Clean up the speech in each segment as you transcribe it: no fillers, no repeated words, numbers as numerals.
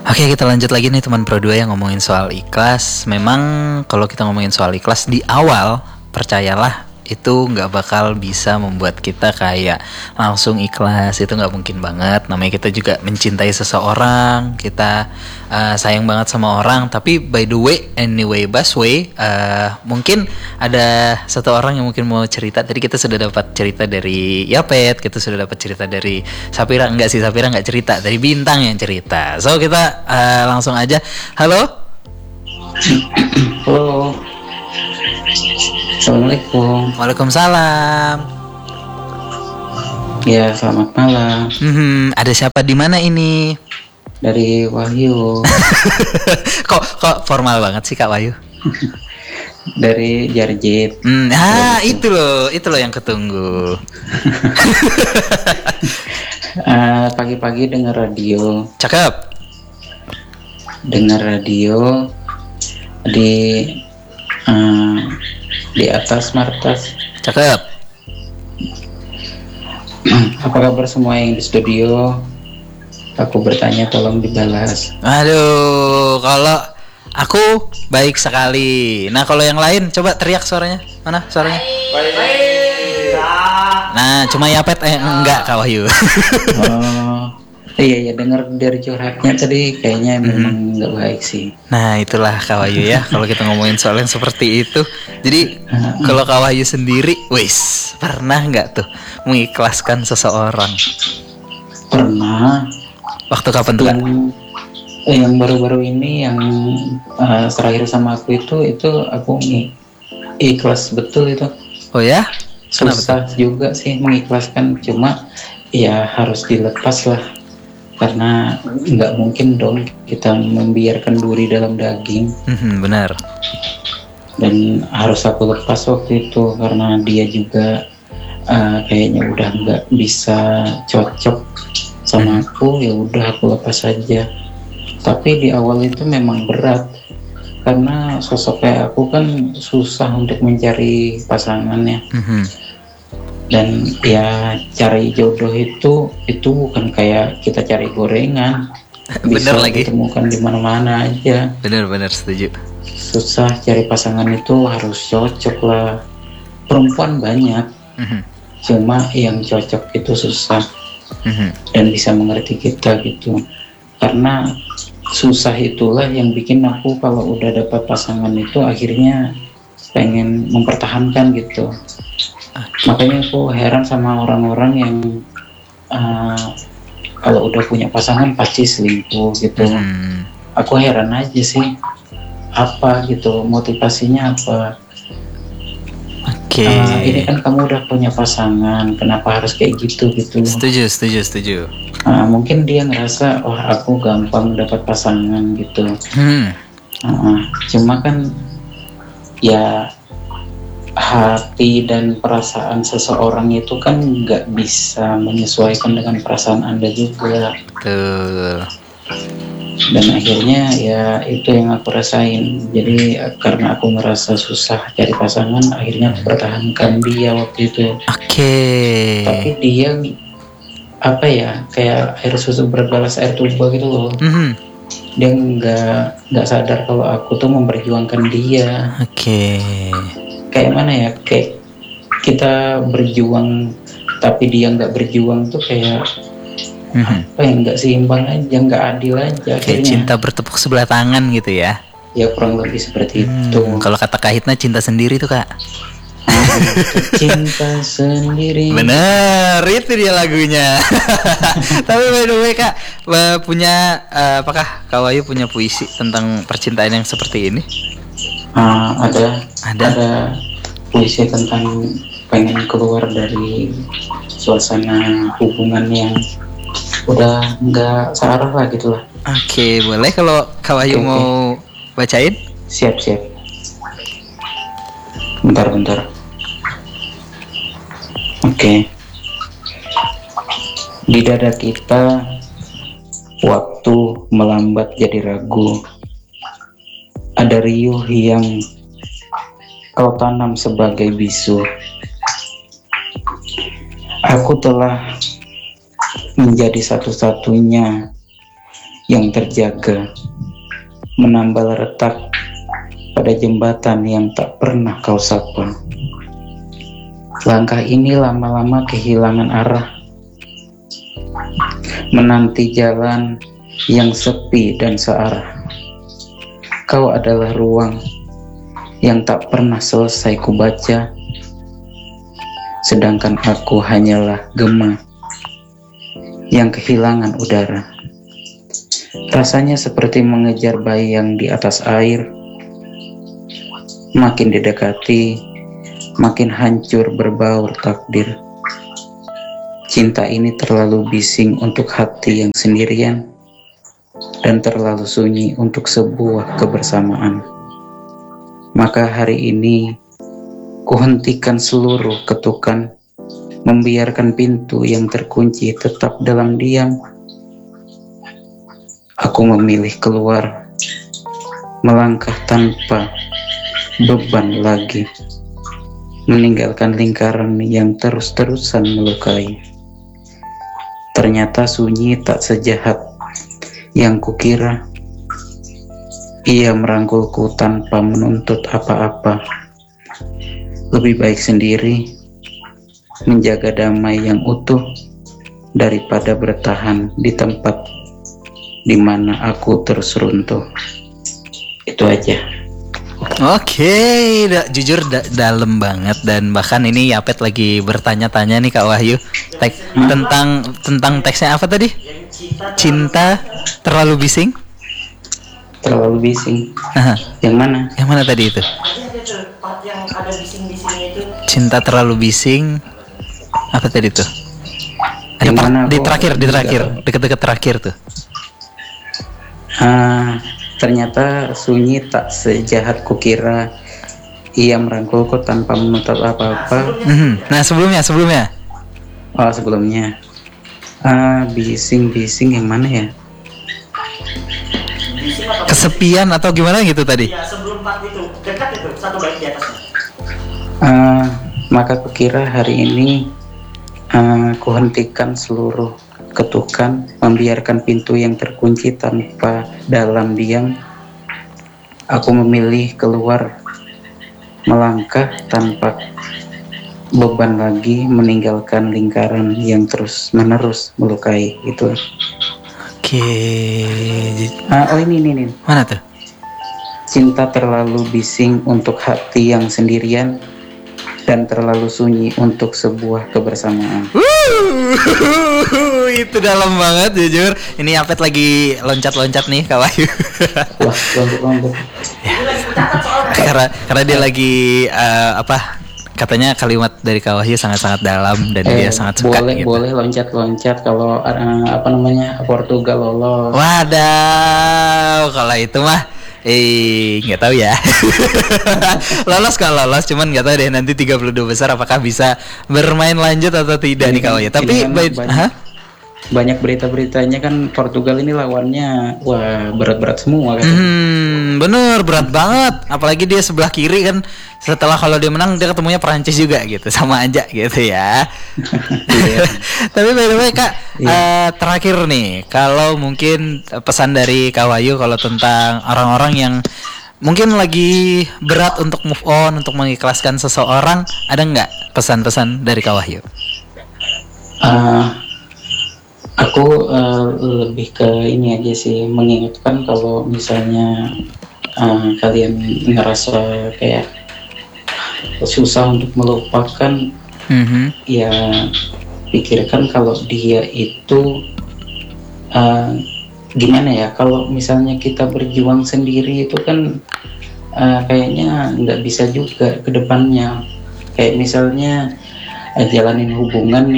Oke, kita lanjut lagi nih teman Pro 2 yang ngomongin soal ikhlas. Memang kalau kita ngomongin soal ikhlas di awal, percayalah itu nggak bakal bisa membuat kita kayak langsung ikhlas. Itu nggak mungkin banget. Namanya kita juga mencintai seseorang, kita sayang banget sama orang. Tapi by the way, anyway, Busway, mungkin ada satu orang yang mungkin mau cerita. Tadi kita sudah dapat cerita dari Yapet, kita sudah dapat cerita dari Sapira. Enggak sih, Sapira nggak cerita, dari Bintang yang cerita. So kita langsung aja. Halo. Halo. Assalamualaikum. Waalaikumsalam. Ya, selamat malam. Ada siapa di mana ini? Dari Wahyu. kok formal banget sih Kak Wahyu? Dari Jarjit. Itu loh yang ketunggu. Pagi-pagi dengar radio. Cakep. Dengar radio di atas martas. Cakep. Apa kabar semua yang di studio? Aku bertanya, tolong dibalas. Aduh, kalau aku baik sekali. Nah, kalau yang lain coba teriak suaranya. Mana suaranya? Nah, cuma Yapet enggak Kak Wahyu. Iya, dengar dari curhatnya tadi kayaknya memang nggak baik sih. Nah, itulah Kak Wahyu ya. Kalau kita ngomongin soal yang seperti itu. Jadi, kalau Kak Wahyu sendiri, wis, pernah nggak tuh mengikhlaskan seseorang? Pernah. Waktu kapan tuh? Yang baru-baru ini yang terakhir sama aku itu aku ikhlas betul itu. Oh ya? Susah juga sih mengikhlaskan, cuma ya harus dilepas lah. Karena nggak mungkin dong kita membiarkan duri dalam daging. Benar. Dan harus aku lepas waktu itu karena dia juga kayaknya udah nggak bisa cocok sama aku. Ya udah aku lepas saja. Tapi di awal itu memang berat karena sosok kayak aku kan susah untuk mencari pasangannya. Dan ya cari jodoh itu bukan kayak kita cari gorengan, bisa ditemukan di mana-mana aja. Bener setuju. Susah cari pasangan itu harus cocok lah. Perempuan banyak, cuma yang cocok itu susah dan bisa mengerti kita gitu. Karena susah itulah yang bikin aku kalau udah dapat pasangan itu akhirnya pengen mempertahankan gitu. Makanya aku heran sama orang-orang yang kalau udah punya pasangan pasti selingkuh gitu. Aku heran aja sih, apa gitu motivasinya apa? Ini kan kamu udah punya pasangan, kenapa harus kayak gitu? Setuju. Mungkin dia ngerasa, wah aku gampang dapat pasangan gitu. Cuma kan ya hati dan perasaan seseorang itu kan nggak bisa menyesuaikan dengan perasaan Anda juga. Betul. Dan akhirnya ya itu yang aku rasain. Jadi karena aku ngerasa susah cari pasangan, akhirnya aku pertahankan dia waktu itu. Tapi dia apa ya, kayak air susu berbalas air tuba gitu loh. Dia nggak sadar kalau aku tuh memperjuangkan dia. Kayak mana ya, kayak kita berjuang tapi dia nggak berjuang tuh kayak apa yang nggak seimbang aja, nggak adil aja. Kayak cinta bertepuk sebelah tangan gitu ya. Ya kurang lebih seperti itu. Kalau kata Kak Hitna, cinta sendiri tuh Kak. Cinta sendiri. Bener, itu dia lagunya. Tapi by the way Kak, punya apakah Kak Wahyu punya puisi tentang percintaan yang seperti ini? Ada puisi tentang pengen keluar dari suasana hubungan yang udah nggak searah lah gitulah. Boleh kalau Kak Wahyu mau bacain? Siap. Bentar. Di dada kita waktu melambat jadi ragu. Ada riuh yang kau tanam sebagai bisu. Aku telah menjadi satu-satunya yang terjaga, menambal retak pada jembatan yang tak pernah kau sapa. Langkah ini lama-lama kehilangan arah, menanti jalan yang sepi dan searah. Kau adalah ruang yang tak pernah selesai kubaca, sedangkan aku hanyalah gema yang kehilangan udara. Rasanya seperti mengejar bayang di atas air. Makin didekati, makin hancur berbaur takdir. Cinta ini terlalu bising untuk hati yang sendirian, dan terlalu sunyi untuk sebuah kebersamaan. Maka hari ini kuhentikan seluruh ketukan, membiarkan pintu yang terkunci tetap dalam diam. Aku memilih keluar, melangkah tanpa beban lagi, meninggalkan lingkaran yang terus-terusan melukai. Ternyata sunyi tak sejahat yang kukira. Ia merangkulku tanpa menuntut apa-apa. Lebih baik sendiri, menjaga damai yang utuh daripada bertahan di tempat di mana aku terus runtuh. Itu aja. Oke, jujur dalam banget, dan bahkan ini Yapet lagi bertanya-tanya nih Kak Wahyu tentang teksnya apa tadi? Cinta terlalu bising? Terlalu bising. Yang mana? Yang mana tadi itu? Part yang ada bising-bisingnya itu. Cinta terlalu bising. Apa tadi tuh? Ada part di terakhir, deket-deket terakhir tuh. Ternyata sunyi tak sejahat kukira. Ia merangkulku tanpa menuntut apa-apa. Nah sebelumnya. Oh sebelumnya. Bising yang mana ya? Kesepian atau gimana gitu tadi? Ya sebelum part itu, dekat itu, satu bait di atasnya. Maka kukira hari ini kuhentikan seluruh ketukan, membiarkan pintu yang terkunci tanpa dalam diam. Aku memilih keluar, melangkah tanpa beban lagi, meninggalkan lingkaran yang terus-menerus melukai. Itu. Oke. Oh ini. Mana tuh? Cinta terlalu bising untuk hati yang sendirian, dan terlalu sunyi untuk sebuah kebersamaan. Itu dalam banget jujur. Ini Yapet lagi loncat-loncat nih Kak Wahyu. Wah, loncat. Karena dia lagi katanya kalimat dari Kak Wahyu sangat-sangat dalam dan dia sangat suka. Boleh loncat-loncat kalau Portugal lolos. Wadaw, kalau itu mah nggak tahu ya. lolos, cuman nggak tahu deh nanti 32 besar apakah bisa bermain lanjut atau tidak nih Kak Wahyu. Tapi banyak berita-beritanya kan Portugal ini lawannya berat-berat semua kan. Bener, berat banget. Apalagi dia sebelah kiri kan. Setelah kalau dia menang dia ketemunya Perancis juga gitu, sama aja gitu ya. Tapi by the way Kak, terakhir nih, kalau mungkin pesan dari Kak Wahyu kalau tentang orang-orang yang mungkin lagi berat untuk move on, untuk mengikhlaskan seseorang, ada nggak pesan-pesan dari Kak Wahyu? Aku lebih ke ini aja sih, mengingatkan kalau misalnya kalian ngerasa kayak susah untuk melupakan, ya pikirkan kalau dia itu gimana ya, kalau misalnya kita berjuang sendiri itu kan kayaknya nggak bisa juga ke depannya. Kayak misalnya jalanin hubungan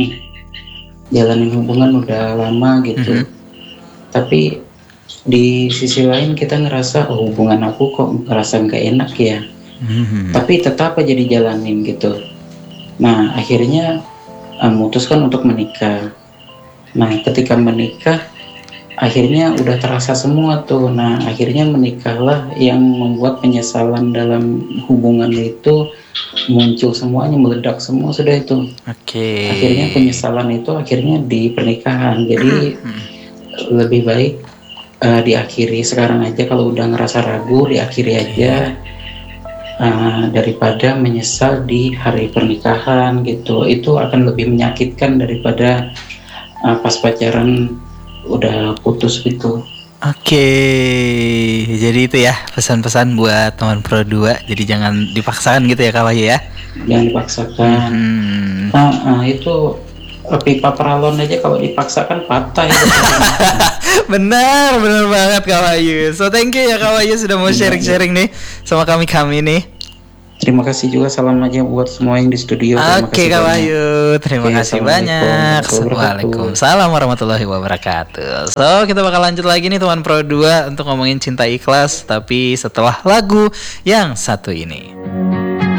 udah lama gitu, tapi di sisi lain kita ngerasa hubungan aku kok ngerasa nggak enak ya, tapi tetap aja dijalanin gitu. Nah akhirnya memutuskan untuk menikah. Nah ketika menikah akhirnya udah terasa semua tuh. Nah akhirnya menikahlah, yang membuat penyesalan dalam hubungan itu muncul semuanya, meledak semua sudah itu. Akhirnya penyesalan itu akhirnya di pernikahan. Jadi lebih baik diakhiri sekarang aja. Kalau udah ngerasa ragu, diakhiri aja. Daripada menyesal di hari pernikahan gitu. Itu akan lebih menyakitkan daripada pas pacaran udah putus gitu. Oke, jadi itu ya pesan-pesan buat teman Pro 2. Jadi jangan dipaksakan gitu ya Kak Wahyu ya. Jangan dipaksakan. Itu pipa paralon aja kalau dipaksakan patah ya. benar banget Kak Wahyu. So thank you ya Kak Wahyu sudah mau sharing-sharing nih sama kami nih. Terima kasih juga, salam aja buat semua yang di studio. Oke Kak Wahyu, terima kasih banyak. Waalaikumsalam warahmatullahi wabarakatuh. So kita bakal lanjut lagi nih teman Pro 2 untuk ngomongin cinta ikhlas, tapi setelah lagu yang satu ini.